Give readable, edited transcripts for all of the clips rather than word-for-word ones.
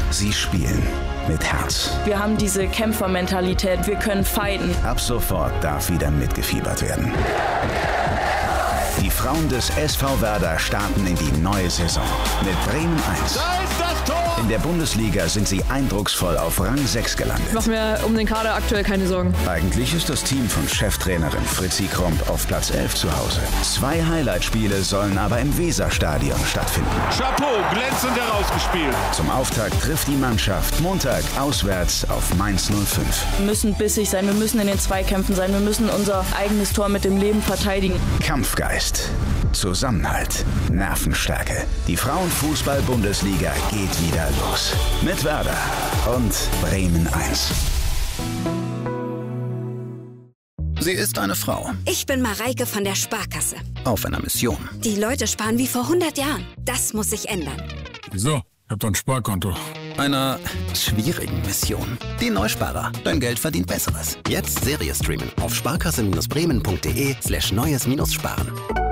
Sie spielen mit Herz. Wir haben diese Kämpfermentalität, wir können fighten. Ab sofort darf wieder mitgefiebert werden. Die Frauen des SV Werder starten in die neue Saison mit Bremen 1. Da ist das Tor! In der Bundesliga sind sie eindrucksvoll auf Rang 6 gelandet. Ich mache mir um den Kader aktuell keine Sorgen. Eigentlich ist das Team von Cheftrainerin Fritzi Kromp auf Platz 11 zu Hause. 2 Highlight-Spiele sollen aber im Weserstadion stattfinden. Chapeau, glänzend herausgespielt. Zum Auftakt trifft die Mannschaft Montag auswärts auf Mainz 05. Wir müssen bissig sein, wir müssen in den Zweikämpfen sein, wir müssen unser eigenes Tor mit dem Leben verteidigen. Kampfgeist, Zusammenhalt, Nervenstärke. Die Frauenfußball-Bundesliga geht wieder los. Mit Werder und Bremen 1. Sie ist eine Frau. Ich bin Mareike von der Sparkasse. Auf einer Mission. Die Leute sparen wie vor 100 Jahren. Das muss sich ändern. Wieso? Ich hab doch ein Sparkonto. Einer schwierigen Mission. Die Neusparer. Dein Geld verdient Besseres. Jetzt Serie streamen auf sparkasse-bremen.de/neues-sparen.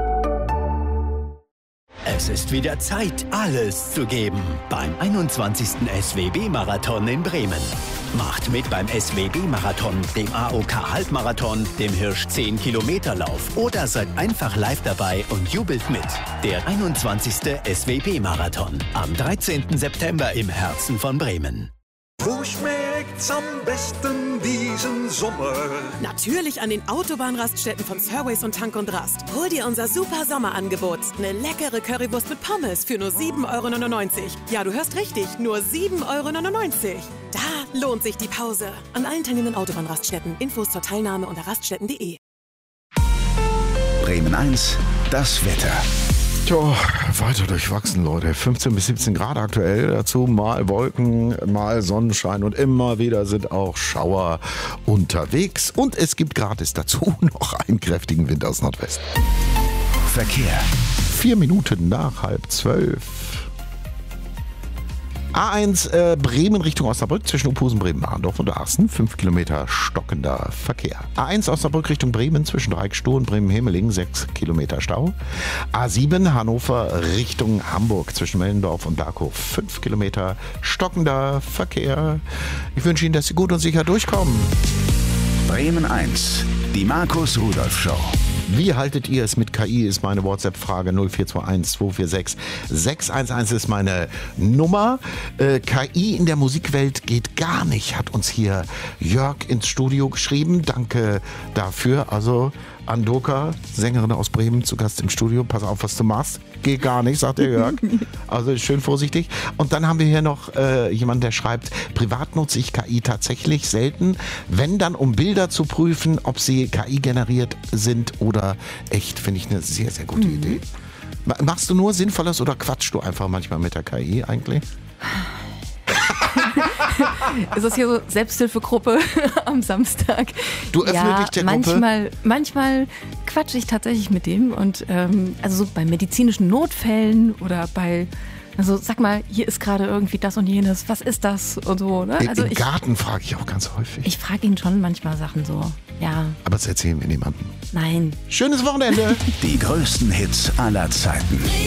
Es ist wieder Zeit, alles zu geben beim 21. SWB-Marathon in Bremen. Macht mit beim SWB-Marathon, dem AOK-Halbmarathon, dem Hirsch 10-Kilometer-Lauf oder seid einfach live dabei und jubelt mit. Der 21. SWB-Marathon am 13. September im Herzen von Bremen. Wo schmeckt's am besten diesen Sommer? Natürlich an den Autobahnraststätten von Surways und Tank und Rast. Hol dir unser super Sommerangebot. Eine leckere Currywurst mit Pommes für nur 7,99 €. Ja, du hörst richtig, nur 7,99 €. Da lohnt sich die Pause. An allen teilnehmenden Autobahnraststätten. Infos zur Teilnahme unter raststätten.de. Bremen 1, das Wetter. Tja, weiter durchwachsen, Leute. 15 bis 17 Grad aktuell. Dazu mal Wolken, mal Sonnenschein und immer wieder sind auch Schauer unterwegs. Und es gibt gratis dazu noch einen kräftigen Wind aus Nordwesten. Verkehr. 4 Minuten nach 11:30. A1 Bremen Richtung Osnabrück zwischen Uphusen, Bremen-Bahndorf und Aachen. 5 Kilometer stockender Verkehr. A1 Osnabrück Richtung Bremen zwischen Dreieckstoh und Bremen-Hemeling. 6 Kilometer Stau. A7 Hannover Richtung Hamburg zwischen Mellendorf und Darkow. 5 Kilometer stockender Verkehr. Ich wünsche Ihnen, dass Sie gut und sicher durchkommen. Bremen 1, die Markus Rudolph Show. Wie haltet ihr es mit KI, ist meine WhatsApp-Frage. 0421 246 611 ist meine Nummer. KI in der Musikwelt geht gar nicht, hat uns hier Jörg ins Studio geschrieben. Danke dafür. Also Andoka, Sängerin aus Bremen, zu Gast im Studio. Pass auf, was du machst. Geht gar nicht, sagt der Jörg. Also schön vorsichtig. Und dann haben wir hier noch jemanden, der schreibt, privat nutze ich KI tatsächlich selten. Wenn dann, um Bilder zu prüfen, ob sie KI generiert sind oder echt, finde ich eine sehr, sehr gute Idee. Machst du nur Sinnvolles oder quatschst du einfach manchmal mit der KI eigentlich? Ist das hier so Selbsthilfegruppe am Samstag? Du öffnest dich der Gruppe? Manchmal quatsche ich tatsächlich mit dem und also so bei medizinischen Notfällen oder bei, also sag mal, hier ist gerade irgendwie das und jenes, was ist das und so. Ne? Also Im Garten frage ich auch ganz häufig. Ich frage ihn schon manchmal Sachen so, ja. Aber das erzählen wir niemandem. Nein. Schönes Wochenende. Die größten Hits aller Zeiten.